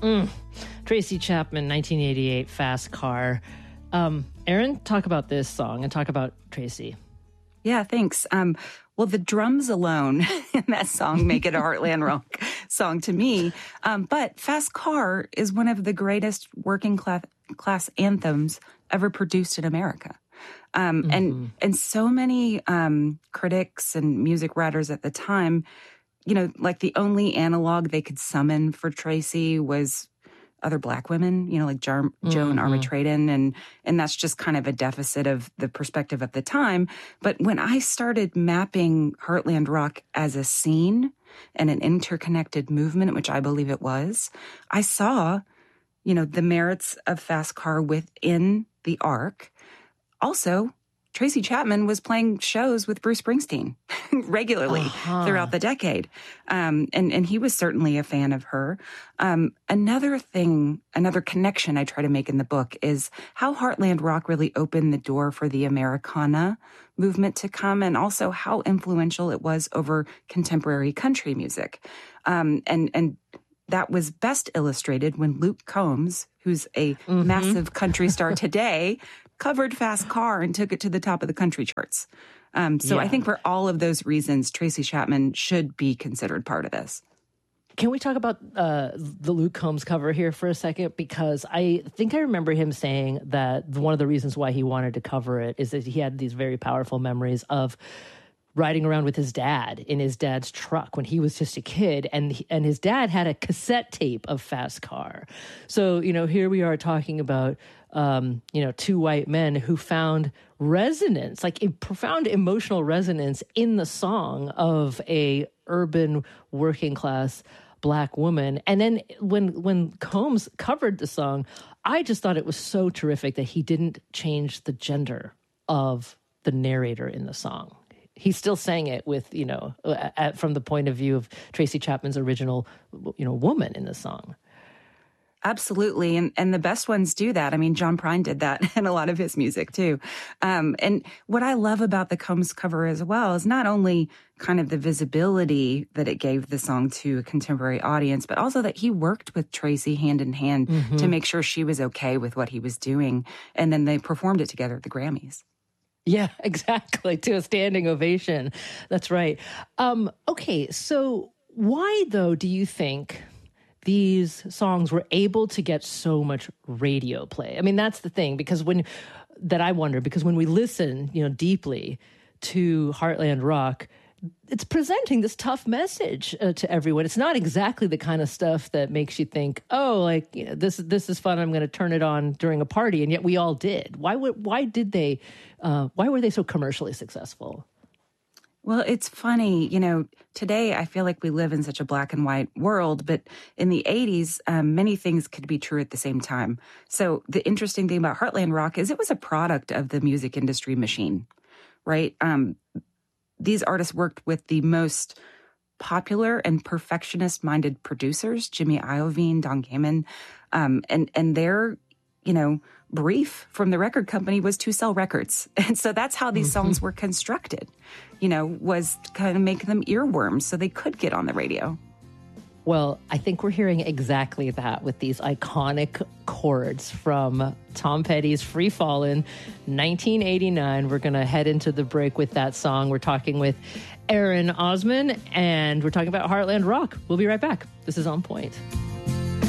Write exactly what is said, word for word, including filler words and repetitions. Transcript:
Mm. Tracy Chapman, nineteen eighty-eight, Fast Car. Um, Erin, talk about this song and talk about Tracy. Yeah, thanks. Um, well, the drums alone in that song make it a Heartland Rock song to me. Um, but Fast Car is one of the greatest working class, class anthems ever produced in America. Um, mm-hmm. And and so many um, critics and music writers at the time, you know, like the only analog they could summon for Tracy was other Black women, you know, like Jar- mm-hmm. Joan Armatradon, and and that's just kind of a deficit of the perspective of the time. But when I started mapping Heartland Rock as a scene and an interconnected movement, which I believe it was, I saw, you know, the merits of Fast Car within the arc. Also, Tracy Chapman was playing shows with Bruce Springsteen regularly uh-huh. throughout the decade. Um, and, and he was certainly a fan of her. Um, another thing, another connection I try to make in the book is how Heartland Rock really opened the door for the Americana movement to come, and also how influential it was over contemporary country music. Um, and, and that was best illustrated when Luke Combs, who's a mm-hmm. massive country star today, covered Fast Car and took it to the top of the country charts. Um, so yeah. I think for all of those reasons, Tracy Chapman should be considered part of this. Can we talk about uh, the Luke Combs cover here for a second? Because I think I remember him saying that one of the reasons why he wanted to cover it is that he had these very powerful memories of riding around with his dad in his dad's truck when he was just a kid, and he, and his dad had a cassette tape of Fast Car. So, you know, here we are talking about, um, you know, two white men who found resonance, like a profound emotional resonance in the song of a urban working class Black woman. And then when when Combs covered the song, I just thought it was so terrific that he didn't change the gender of the narrator in the song. He still sang it with, you know, at, from the point of view of Tracy Chapman's original, you know, woman in the song. Absolutely. And and the best ones do that. I mean, John Prine did that in a lot of his music, too. Um, and what I love about the Combs cover as well is not only kind of the visibility that it gave the song to a contemporary audience, but also that he worked with Tracy hand in hand mm-hmm. to make sure she was okay with what he was doing. And then they performed it together at the Grammys. Yeah, exactly. To a standing ovation. That's right. Um, okay, so why, though, do you think these songs were able to get so much radio play? I mean, that's the thing, because when that I wonder, because when we listen, you know, deeply to Heartland Rock, it's presenting this tough message uh, to everyone. It's not exactly the kind of stuff that makes you think, oh, like, you know, this this is fun, I'm going to turn it on during a party, and yet we all did. Why would why did they? Uh, why were they so commercially successful? Well, it's funny, you know, today I feel like we live in such a black and white world, but in the eighties, um, many things could be true at the same time. So the interesting thing about Heartland Rock is it was a product of the music industry machine, right? Um, these artists worked with the most popular and perfectionist-minded producers, Jimmy Iovine, Don Gehman, um, and, and their, you know, brief from the record company was to sell records. And so that's how these songs were constructed, you know, was to kind of make them earworms so they could get on the radio. Well, I think we're hearing exactly that with these iconic chords from Tom Petty's Free Fallin', nineteen eighty-nine. We're going to head into the break with that song. We're talking with Erin Osman, and we're talking about Heartland Rock. We'll be right back. This is On Point.